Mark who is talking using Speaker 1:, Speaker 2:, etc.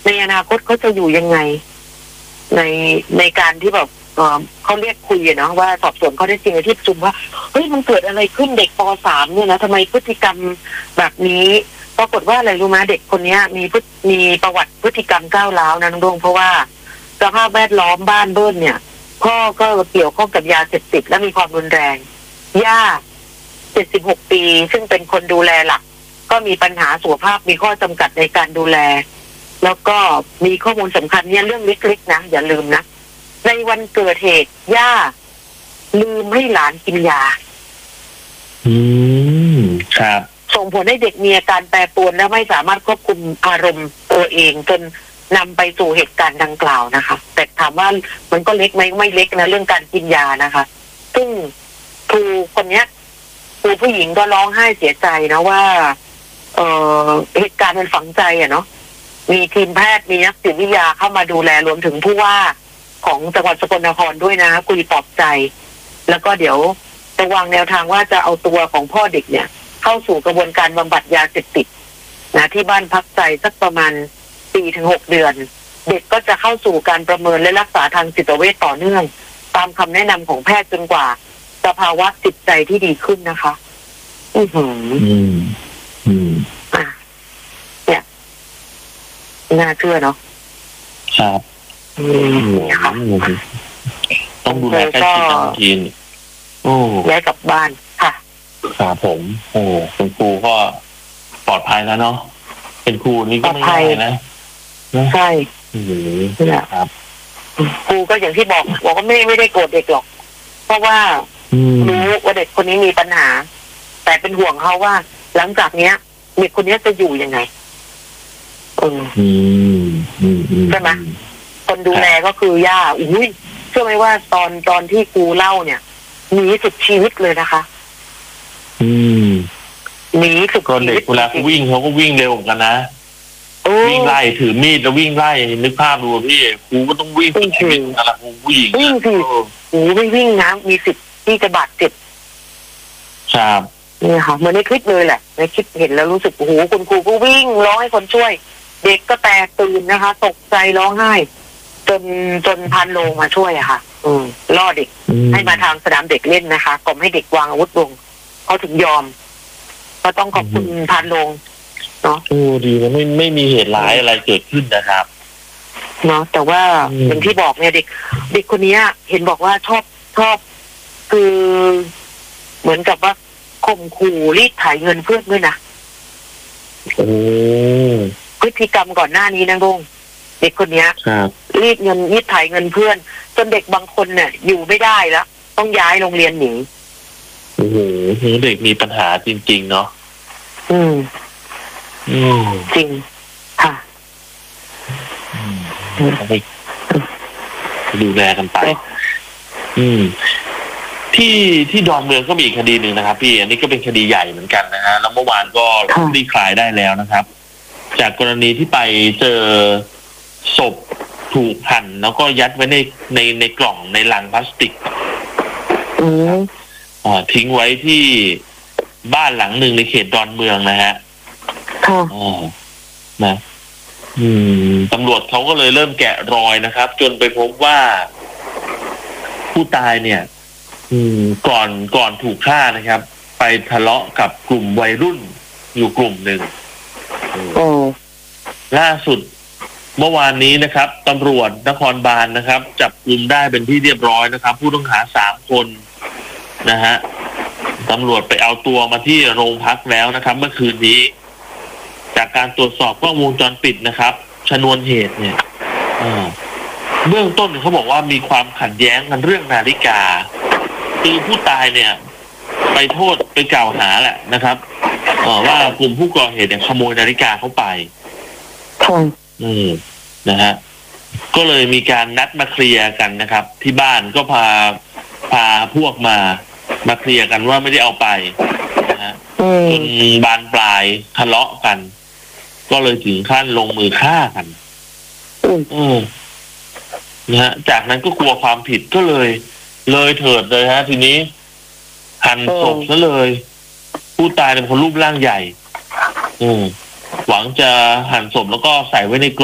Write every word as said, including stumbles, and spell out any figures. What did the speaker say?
Speaker 1: ในอนาคตเขาจะอยู่ยังไงในในการที่แบบเอ่อเขาเรียกคุยเนาะว่าสอบสวนข้อเท็จจริงในที่ประชุมว่าเฮ้ยมันเกิดอะไรขึ้นเด็กป สามเนี่ยนะทำไมพฤติกรรมแบบนี้ปรากฏว่าอะไรรู้ไหมเด็กคนนี้มีพฤมีประวัติพฤติกรรมก้าวร้าวนะน้องดวงเพราะว่าสภาพแวดล้อมบ้านเบิ้ลเนี่ยพ่อก็เกี่ยวข้องกับยาเสพติดและมีความรุนแรงย่าเจ็ดสิบหกปีซึ่งเป็นคนดูแลหลักก็มีปัญหาสุขภาพมีข้อจำกัดในการดูแลแล้วก็มีข้อมูลสำคัญเนี่ยเรื่องเล็กๆนะอย่าลืมนะในวันเกิดเหตุย่าลืมให้หลานกินยา
Speaker 2: อืมครับ
Speaker 1: ส่งผลให้เด็กมีอาการแปรปรวนและไม่สามารถควบคุมอารมณ์ตัวเองจนนำไปสู่เหตุการณ์ดังกล่าวนะคะแต่ถามว่ามันก็เล็กไหมไม่เล็กนะเรื่องการกินยานะคะซึ่งครูคนนี้ครูผู้หญิงก็ร้องไห้เสียใจนะว่าเอ่อเหตุการณ์มันฝังใจอะเนาะมีทีมแพทย์มีนักจิตวิทยาเข้ามาดูแลรวมถึงผู้ว่าของจังหวัดสกลนครด้วยนะคุยปลอบใจแล้วก็เดี๋ยวจะวางแนวทางว่าจะเอาตัวของพ่อเด็กเนี่ยเข้าสู่กระบวนการบำบัดยาเสพติดนะที่บ้านพักใจสักประมาณสี่ถึงหกเดือนเด็กก็จะเข้าสู่การประเมินและรักษาทางจิตเวชต่อเนื่องตามคำแนะนำของแพทย์จนกว่าสภาวะจิตใจที่ดีขึ้นนะคะอือหือ
Speaker 2: อืมอืม
Speaker 1: อ่ะเนี่ยน่าเชื่อเนาะ
Speaker 2: ครับ
Speaker 1: อืมเนี่ยค่ะ
Speaker 2: ต้องดูแลใกล้ชิดทันทีโอ้
Speaker 1: ย้ายกลับบ้านค่ะ
Speaker 2: ครับผมโอ้คุณครูก็ปลอดภัยแล้วเนาะเป็นครูนี่ก็ไม่ง่ายนะ
Speaker 1: ใช่
Speaker 2: ครับ
Speaker 1: ครูก็อย่างที่บอกบอกว่าไม่ไม่ได้โกรธเด็กหรอกเพราะว่ารู้ว่าเด็กคนนี้มีปัญหาแต่เป็นห่วงเขาว่าหลังจากเนี้ยเด็กคนนี้จะอยู่ยังไง
Speaker 2: อืม
Speaker 1: ใช่ไหมคนดูแลก็คือย่าอุ้ยเชื่อไหมว่าตอนตอนที่ครูเล่าเนี่ยหนีสุดชีวิตเลยนะคะ
Speaker 2: อืม
Speaker 1: หนีสุด
Speaker 2: ชีวิตเด็กเวลาเขาวิ่งเขาก็วิ่งเร็วกันนะวิ่งไล่ถือมีดแล้ววิ่งไล่นึกภาพดูพี่ครูก็ต้องวิ่งสุดชีวิตอะไรครูผู้หญิง
Speaker 1: วิ่งสิโอ้ไม่วิ่งนะมีสิทธิ์ที่จะบาดเจ็บ
Speaker 2: ครับ
Speaker 1: นี่ค่ะเหมือนในคลิปเลยแหละในคลิปเห็นแล้วรู้สึกโอ้โหคุณครูก็วิ่งร้องให้คนช่วยเด็กก็แตกตื่นนะคะตกใจร้องไห้จนจนพันโลงมาช่วยอะค่ะ อืมล่อเด็กให้มาทางสนามเด็กเล่นนะคะกล่อมให้เด็กวางอาวุธลงเขาถึงยอมก็ต้องขอบคุณพันโลงเนาะ
Speaker 2: โอ้ดีนะไม่ไม่มีเหตุร้ายอะไรเกิดขึ้นนะครับ
Speaker 1: เนาะแต่ว่าอย่างที่บอกเนี่ยเด็กเด็กคนนี้เห็นบอกว่าชอบชอบคือเหมือนกับว่าข่มขู่รีดไถเงินเพื่อนด้วยนะ
Speaker 2: โอ้
Speaker 1: พฤติกรรมก่อนหน้านี้นะลุงเด็กคนนี้รีดเงินรีดไถเงินเพื่อนจนเด็กบางคนเนี่ยอยู่ไม่ได้แล้วต้องย้ายโรงเรียนหนี
Speaker 2: โอ้โหเด็กมีปัญหาจริงๆเนาะ
Speaker 1: อืม
Speaker 2: อืม
Speaker 1: จริงค่ะ
Speaker 2: ไปดูแลกันไปอืมที่ที่ดอนเมืองก็มีอีกคดีหนึ่งนะครับพี่อันนี้ก็เป็นคดีใหญ่เหมือนกันนะฮะแล้วเมื่อวานก็คลี่คลายได้แล้วนะครับจากกรณีที่ไปเจอศพถูกหั่นแล้วก็ยัดไว้ในในในกล่องในลังพลาสติกอ่าทิ้งไว้ที่บ้านหลังหนึ่งในเขตดอนเมืองนะฮะอ๋อนะอืมตำรวจเขาก็เลยเริ่มแกะรอยนะครับจนไปพบว่าผู้ตายเนี่ยอืมก่อนก่อนถูกฆ่านะครับไปทะเลาะกับกลุ่มวัยรุ่นอยู่กลุ่มหนึ่งล่าสุดเมื่อวานนี้นะครับตำรวจนครบาลนะครับจับกลุ่มได้เป็นที่เรียบร้อยนะครับผู้ต้องหาสามคนนะฮะตำรวจไปเอาตัวมาที่โรงพักแล้วนะครับเมื่อคืนนี้จากการตรวจสอบกล้องวงจรปิดนะครับชนวนเหตุเนี่ยเบื้องต้นเขาบอกว่ามีความขัดแย้งกันเรื่องนาฬิกาคือผู้ตายเนี่ยไปโทษไปกล่าวหาแหละนะครับว่ากลุ่มผู้ก่อเหตุเนี่ยขโมยนาฬิกาเข้าไปอืมนะฮะก็เลยมีการนัดมาเคลียร์กันนะครับที่บ้านก็พาพาพวกมามาเคลียร์กันว่าไม่ได้เอาไปนะฮะจนบานปลายทะเลาะกันก็เลยถึงขั้นลงมือฆ่ากันอืมนะฮะจากนั้นก็กลัวความผิดก็เลยเลยเถิดเลยฮะทีนี้หั่นศพซะเลยผู้ตายเป็นคนรูปร่างใหญ่อืมหวังจะหั่นศพแล้วก็ใส่ไว้ในกล่อง